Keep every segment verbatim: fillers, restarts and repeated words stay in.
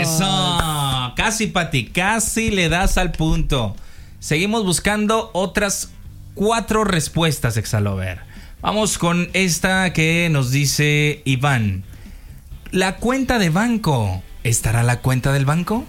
Eso. Casi, Pati, casi le das al punto. Seguimos buscando otras cuatro respuestas, Exalover. Vamos con esta que nos dice Iván. La cuenta de banco. ¿Estará la cuenta del banco?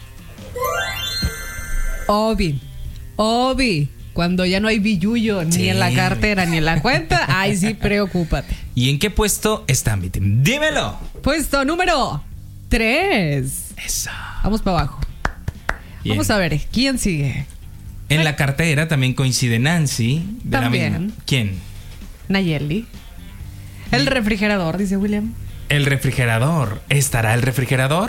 Obi. Obi. Cuando ya no hay billuyo, sí, ni en la cartera, ni en la cuenta, ay, sí, preocúpate. ¿Y en qué puesto está mi team? ¡Dímelo! Puesto número tres. Eso. Vamos para abajo. Bien. Vamos a ver, ¿quién sigue? En la cartera también coincide Nancy. De también. La misma. ¿Quién? Nayeli. El refrigerador, dice William. El refrigerador. ¿Estará el refrigerador?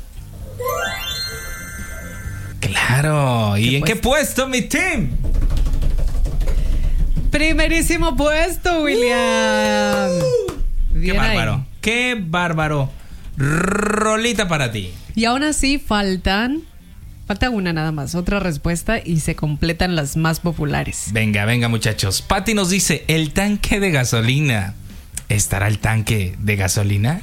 Claro. ¿Y en qué puesto, mi team? Primerísimo puesto, William. Uh, qué bárbaro. Ahí. Qué bárbaro. Rolita para ti. Y aún así faltan Falta una nada más, otra respuesta y se completan las más populares. Venga, venga, muchachos. Pati nos dice, el tanque de gasolina. ¿Estará el tanque de gasolina?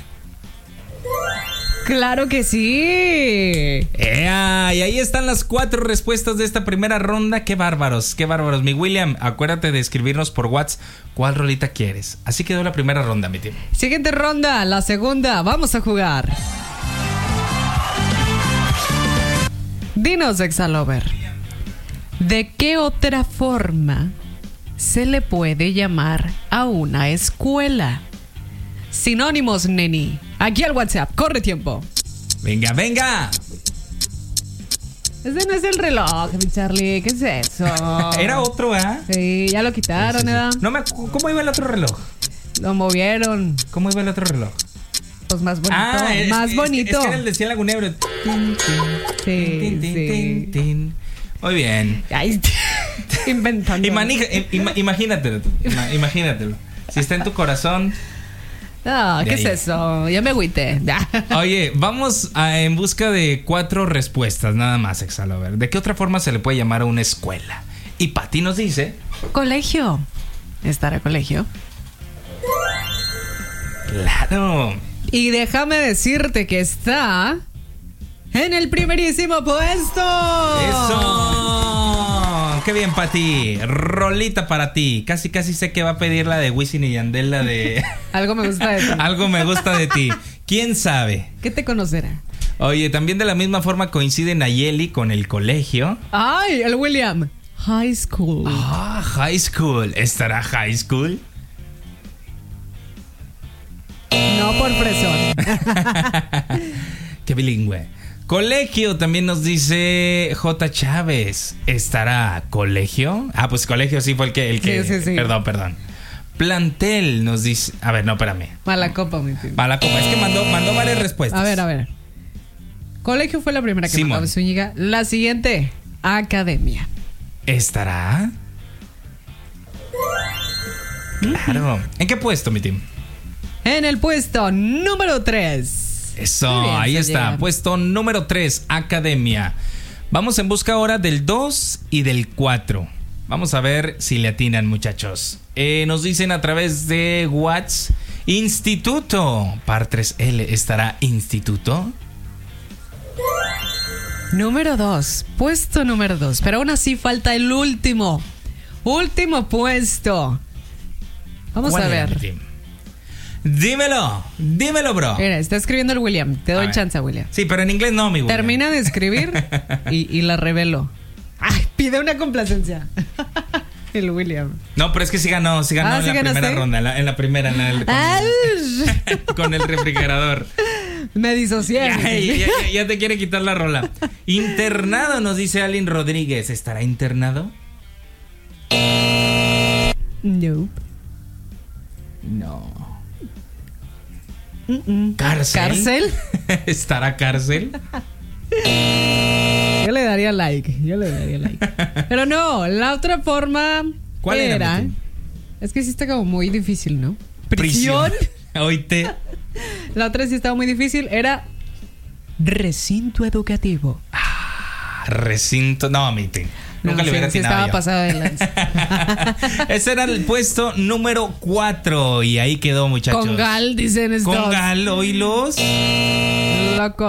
¡Claro que sí! ¡Ea! Y ahí están las cuatro respuestas de esta primera ronda. ¡Qué bárbaros! ¡Qué bárbaros! Mi William, acuérdate de escribirnos por WhatsApp cuál rolita quieres. Así quedó la primera ronda, mi tío. Siguiente ronda, la segunda. Vamos a jugar. Dinos, Exalover, ¿de qué otra forma se le puede llamar a una escuela? Sinónimos, neni. Aquí al WhatsApp, corre tiempo. Venga, venga. Ese no es el reloj, mi Charlie. ¿Qué es eso? Era otro, ¿eh? Sí, ya lo quitaron, ¿eh? Sí, sí, sí. No me, ¿cómo iba el otro reloj? Lo movieron. ¿Cómo iba el otro reloj? Pues más bonito, ah, es, más es, bonito. Es, es que era el de Cien Lagunero. Tin, tin, sí, tin, tin, sí. Tin, tin. Muy bien. Ay, inventando. Imani, im, imagínatelo, imagínatelo. Si está en tu corazón. No, ¿qué ahí. Es eso? Ya me agüité. Oye, vamos a, en busca de cuatro respuestas, nada más, Exalover. ¿De qué otra forma se le puede llamar a una escuela? Y Pati nos dice... Colegio. ¿Estará colegio? Claro. Y déjame decirte que está en el primerísimo puesto. ¡Eso! ¡Qué bien, Pati! Rolita para ti. Casi, casi sé que va a pedir la de Wisin y Yandel, la de... Algo me gusta de ti. Algo me gusta de ti. ¿Quién sabe? ¿Qué te conocerá? Oye, también de la misma forma coincide Nayeli con el colegio. ¡Ay, el William! High school. Ah, high school. ¿Estará high school? No por fresón. Qué bilingüe. Colegio también nos dice J. Chávez. ¿Estará colegio? Ah, pues colegio sí fue el que... El que sí, sí, sí. Perdón, perdón. Plantel nos dice... A ver, no, espérame. Mala copa, mi tío. Mala copa. Es que mandó, mandó varias respuestas. A ver, a ver. Colegio fue la primera que Simón. mandó Zúñiga. La siguiente, academia. ¿Estará? Claro. ¿En qué puesto, mi team? En el puesto número tres. Eso, bien, ahí está. Llegan. Puesto número tres, academia. Vamos en busca ahora del dos y del cuatro. Vamos a ver si le atinan, muchachos. Eh, nos dicen a través de WhatsApp, instituto. Par tres L, ¿estará instituto? Número dos, puesto número dos. Pero aún así falta el último. Último puesto. Vamos a ver. Dímelo, dímelo, bro. Mira, está escribiendo el William. Te doy chance, William. Sí, pero en inglés no, mi William. Termina de escribir y, y la revelo. Ay, pide una complacencia. El William. No, pero es que sí ganó, sí ganó ah, en ¿sí la ganaste? primera ronda, en la, en la primera, en la, con, el, con el refrigerador. Me disocié. Ya, ya, ya, ya te quiere quitar la rola. Internado, nos dice Alin Rodríguez. ¿Estará internado? No. No. Mm-mm. ¿Cárcel? ¿Cárcel? ¿Estará cárcel? Yo le daría like. Yo le daría like. Pero no, la otra forma. ¿Cuál era? era es que sí está como muy difícil, ¿no? Prisión. Oíste. La otra sí estaba muy difícil. Era recinto educativo. Ah, recinto. No, mite. Nunca no, le hubiera sí, atinado sí estaba yo. pasado de lanza. Ese era el puesto número cuatro. Y ahí quedó, muchachos. Con Gal, dicen estos. Con Gal, oílos. Loco.